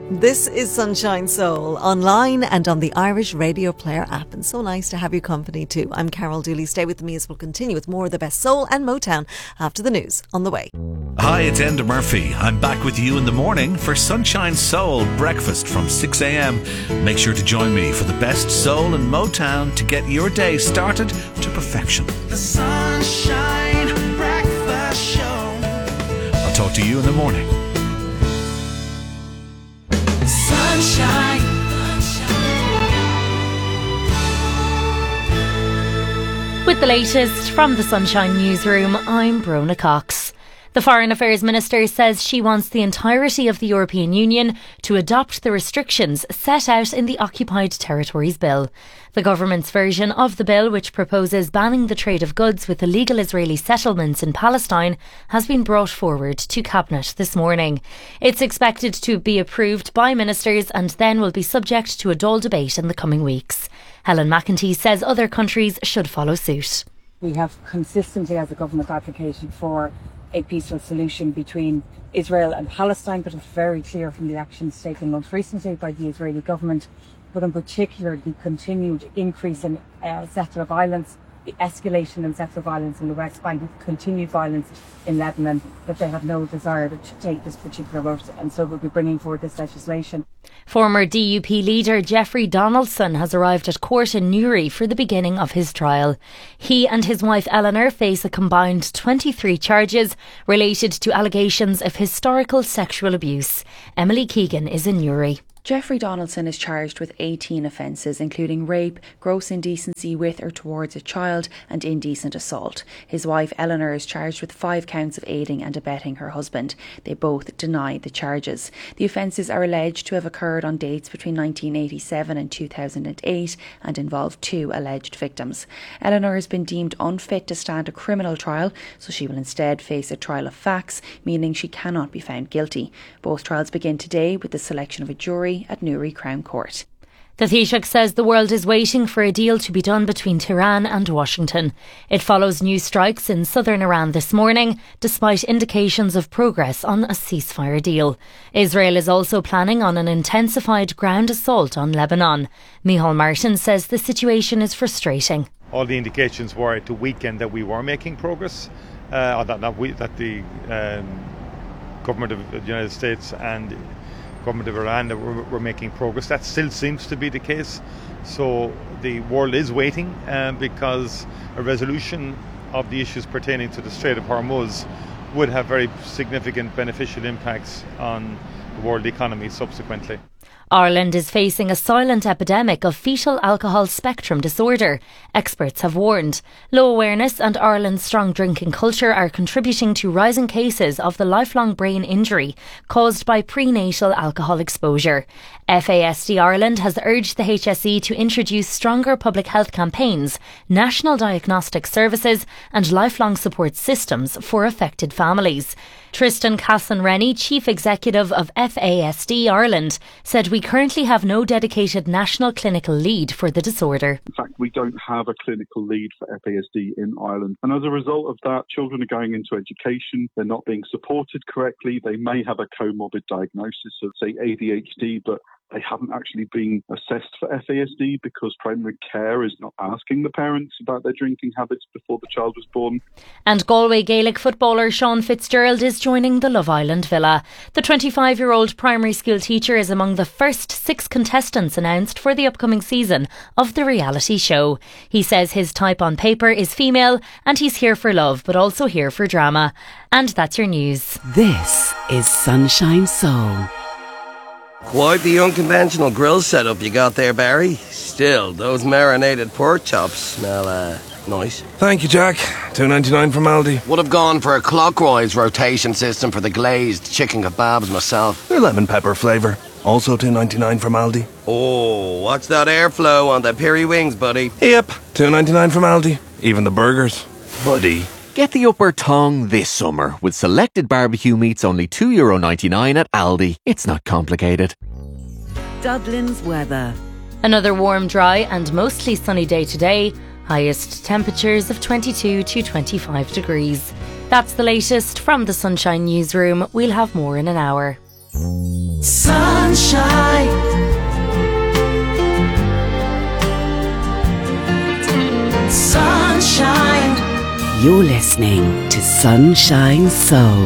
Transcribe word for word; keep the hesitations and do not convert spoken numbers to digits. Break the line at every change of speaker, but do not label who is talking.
This is Sunshine Soul, online and on the Irish Radio Player app. And so nice to have you company too. I'm Carol Dooley. Stay with me as we'll continue with more of the best soul and Motown after the news on the way.
Hi, it's Enda Murphy. I'm back with you in the morning for Sunshine Soul breakfast from six a.m. Make sure to join me for the best soul and Motown to get your day started to perfection.
The Sunshine Breakfast Show.
I'll talk to you in the morning.
Sunshine.
With the latest from the Sunshine Newsroom, I'm Brona Cox. The Foreign Affairs Minister says she wants the entirety of the European Union to adopt the restrictions set out in the Occupied Territories Bill. The government's version of the bill, which proposes banning the trade of goods with illegal Israeli settlements in Palestine, has been brought forward to Cabinet this morning. It's expected to be approved by ministers and then will be subject to a Dáil debate in the coming weeks. Helen McEntee says other countries should follow suit.
We have consistently, as a government, advocated for a peaceful solution between Israel and Palestine, but it's very clear from the actions taken most recently by the Israeli government, but in particular the continued increase in uh, settler violence, the escalation in settler violence in the West Bank, the continued violence in Lebanon, that they have no desire to take this particular route, and so we'll be bringing forward this legislation.
Former D U P leader Jeffrey Donaldson has arrived at court in Newry for the beginning of his trial. He and his wife Eleanor face a combined twenty-three charges related to allegations of historical sexual abuse. Emily Keegan is in Newry.
Jeffrey Donaldson is charged with eighteen offences, including rape, gross indecency with or towards a child and indecent assault. His wife Eleanor is charged with five counts of aiding and abetting her husband. They both deny the charges. The offences are alleged to have occurred on dates between nineteen eighty-seven and two thousand eight and involve two alleged victims. Eleanor has been deemed unfit to stand a criminal trial, so she will instead face a trial of facts, meaning she cannot be found guilty. Both trials begin today with the selection of a jury at Newry Crown Court.
The Taoiseach says the world is waiting for a deal to be done between Tehran and Washington. It follows new strikes in southern Iran this morning, despite indications of progress on a ceasefire deal. Israel is also planning on an intensified ground assault on Lebanon. Micheál Martin says the situation is frustrating.
All the indications were at the weekend that we were making progress, uh, or that, that, we, that the um, government of the United States and government of Iran that we're, we're making progress. That still seems to be the case. So the world is waiting uh, because a resolution of the issues pertaining to the Strait of Hormuz would have very significant beneficial impacts on the world economy subsequently.
Ireland is facing a silent epidemic of fetal alcohol spectrum disorder. Experts have warned. Low awareness and Ireland's strong drinking culture are contributing to rising cases of the lifelong brain injury caused by prenatal alcohol exposure. F A S D Ireland has urged the H S E to introduce stronger public health campaigns, national diagnostic services and lifelong support systems for affected families. Tristan Casson-Rennie, Chief Executive of F A S D Ireland, said we currently have no dedicated national clinical lead for the disorder.
In fact, we don't have a clinical lead for F A S D in Ireland. And as a result of that, children are going into education, they're not being supported correctly, they may have a comorbid diagnosis of, say, A D H D, but they haven't actually been assessed for F A S D because primary care is not asking the parents about their drinking habits before the child was born.
And Galway Gaelic footballer Sean Fitzgerald is joining the Love Island villa. The twenty-five-year-old primary school teacher is among the first six contestants announced for the upcoming season of the reality show. He says his type on paper is female and he's here for love but also here for drama. And that's your news.
This is Sunshine Soul.
Quite the unconventional grill setup you got there, Barry. Still, those marinated pork chops smell, uh, nice.
Thank you, Jack. two ninety-nine from Aldi.
Would have gone for a clockwise rotation system for the glazed chicken kebabs myself.
They're lemon pepper flavour. Also two ninety-nine from Aldi.
Oh, what's that airflow on the peri wings, buddy?
Yep, two ninety-nine from Aldi. Even the burgers. Buddy.
Get the upper tongue this summer with selected barbecue meats only two euro ninety-nine at Aldi. It's not complicated.
Dublin's weather.
Another warm, dry and mostly sunny day today. Highest temperatures of twenty-two to twenty-five degrees. That's the latest from the Sunshine Newsroom. We'll have more in an hour.
Sunshine. Sunshine.
You're listening to Sunshine Soul.